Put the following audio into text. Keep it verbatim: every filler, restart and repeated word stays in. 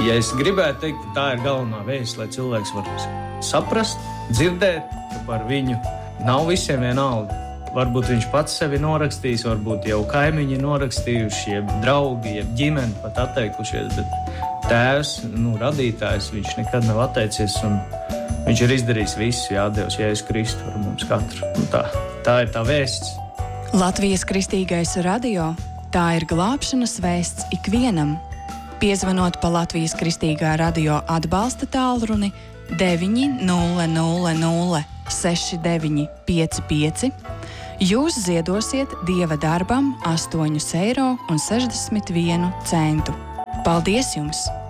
Ja es gribētu teikt, ka tā ir galvenā vēsts, lai cilvēks var saprast, dzirdēt, ka par viņu nav visiem vienalga. Varbūt viņš pats sevi norakstījis, varbūt jau kaimiņi norakstījuši, jeb draugi, jeb ģimeni pat atteikušies, bet tēvs, nu, radītājs, viņš nekad nav atteicies un viņš ir izdarījis visu, jā, Dievs, Jēzus Kristu par mums katru. Un tā, tā ir tā vēsts. Latvijas Kristīgais radio, tā ir glābšanas vēsts ikvienam. Piezvanot pa Latvijas Kristīgā radio atbalsta tālruni deviņi nulle nulle nulle seši deviņi pieci pieci, jūs ziedosiet Dieva darbam astoņus eiro un sešdesmit vienu centu. Paldies jums!